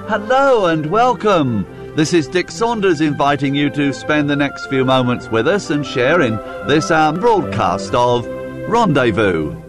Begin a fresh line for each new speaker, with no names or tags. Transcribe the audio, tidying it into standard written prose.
Hello and welcome. This is Dick Saunders inviting you to spend the next few moments with us and share in this broadcast of Rendezvous.